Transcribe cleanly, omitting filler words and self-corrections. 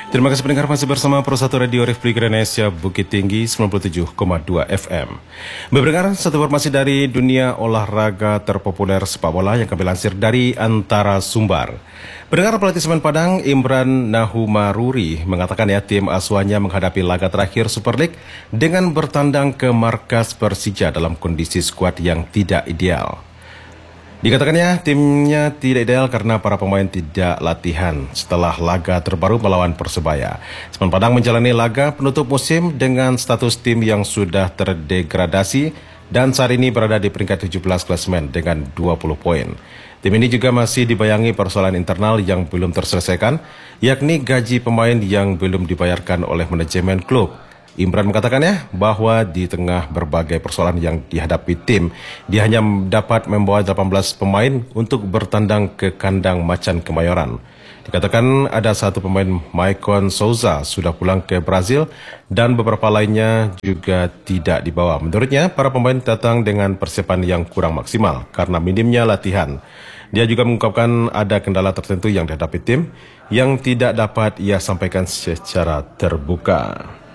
Terima kasih pendengar, masih bersama Pro1 Radio Republik Indonesia Bukit Tinggi 97,2 FM. Mendengar satu informasi dari dunia olahraga terpopuler sepak bola yang kami lansir dari Antara Sumbar. Pendengar, pelatih Semen Padang Imran Nahumaruri mengatakan tim asuhannya menghadapi laga terakhir Super League dengan bertandang ke markas Persija dalam kondisi skuad yang tidak ideal. Dikatakannya timnya tidak ideal karena para pemain tidak latihan setelah laga terbaru melawan Persebaya. Semen Padang menjalani laga penutup musim dengan status tim yang sudah terdegradasi dan saat ini berada di peringkat 17 klasemen dengan 20 poin. Tim ini juga masih dibayangi persoalan internal yang belum terselesaikan, yakni gaji pemain yang belum dibayarkan oleh manajemen klub. Imran mengatakannya bahwa di tengah berbagai persoalan yang dihadapi tim, dia hanya dapat membawa 18 pemain untuk bertandang ke kandang Macan Kemayoran. Dikatakan ada satu pemain, Maicon Souza, sudah pulang ke Brazil dan beberapa lainnya juga tidak dibawa. Menurutnya, para pemain datang dengan persiapan yang kurang maksimal karena minimnya latihan. Dia juga mengungkapkan ada kendala tertentu yang dihadapi tim yang tidak dapat ia sampaikan secara terbuka.